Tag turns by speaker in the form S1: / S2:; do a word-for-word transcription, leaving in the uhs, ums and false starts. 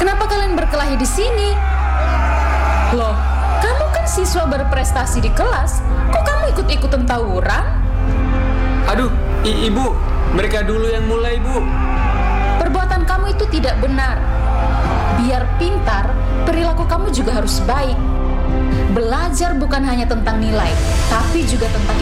S1: Kenapa kalian berkelahi di sini? Loh, kamu kan siswa berprestasi di kelas. Kok kamu ikut-ikutan tawuran?
S2: Aduh, i- ibu, mereka dulu yang mulai, Bu.
S1: Perbuatan kamu itu tidak benar. Biar pintar, perilaku kamu juga harus baik. Belajar bukan hanya tentang nilai, tapi juga tentang